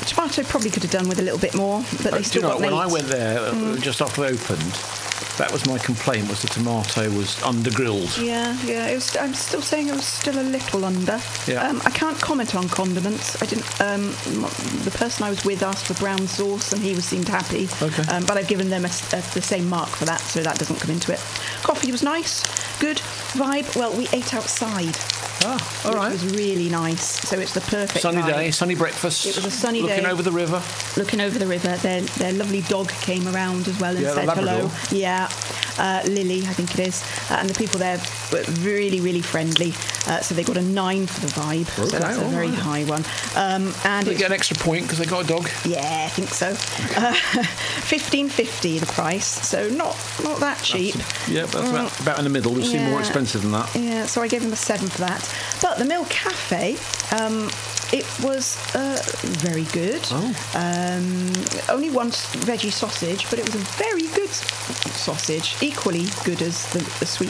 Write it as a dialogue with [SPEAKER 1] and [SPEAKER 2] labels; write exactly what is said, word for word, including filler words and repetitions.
[SPEAKER 1] tomato probably could have done with a little bit more, but they
[SPEAKER 2] Uh, do
[SPEAKER 1] still
[SPEAKER 2] you know,
[SPEAKER 1] got
[SPEAKER 2] when
[SPEAKER 1] late.
[SPEAKER 2] I went there, uh,
[SPEAKER 1] Mm.
[SPEAKER 2] just after they opened, that was my complaint, was the tomato was under-grilled.
[SPEAKER 1] Yeah, yeah. It was, I'm still saying it was still a little under.
[SPEAKER 2] Yeah.
[SPEAKER 1] Um, I can't comment on condiments. I didn't. Um, m- the person I was with asked for brown sauce, and he was seemed happy.
[SPEAKER 2] Okay.
[SPEAKER 1] Um, but I've given them a, s- a- the same mark for that, so that doesn't come into it. Coffee was nice, good vibe. Well, we ate outside.
[SPEAKER 2] Ah, all
[SPEAKER 1] which
[SPEAKER 2] right.
[SPEAKER 1] was really nice. So it's the perfect
[SPEAKER 2] Sunny
[SPEAKER 1] vibe.
[SPEAKER 2] day, sunny breakfast.
[SPEAKER 1] It was a sunny
[SPEAKER 2] looking
[SPEAKER 1] day.
[SPEAKER 2] Looking over the river.
[SPEAKER 1] Looking over the river. Their their lovely dog came around as well and
[SPEAKER 2] Yeah, the
[SPEAKER 1] said hello.
[SPEAKER 2] Labrador.
[SPEAKER 1] Yeah, uh, Lily, I think it is. Uh, and the people there were really, really friendly. Uh, so they got a nine for the vibe.
[SPEAKER 2] Okay,
[SPEAKER 1] so that's a
[SPEAKER 2] all
[SPEAKER 1] very
[SPEAKER 2] right.
[SPEAKER 1] high one. Um, and
[SPEAKER 2] They
[SPEAKER 1] it's,
[SPEAKER 2] get an extra point because they got a dog.
[SPEAKER 1] yeah, I think so. Uh, fifteen fifty the price. So not not that cheap.
[SPEAKER 2] Yeah, that's about, about in the middle. We've seen more
[SPEAKER 1] Yeah.
[SPEAKER 2] expensive than that.
[SPEAKER 1] Yeah, so I gave them a seven for that. But the Mill Cafe, um, it was uh, very good.
[SPEAKER 2] Oh.
[SPEAKER 1] Um, only one s- veggie sausage, but it was a very good s- sausage, equally good as the, the sweet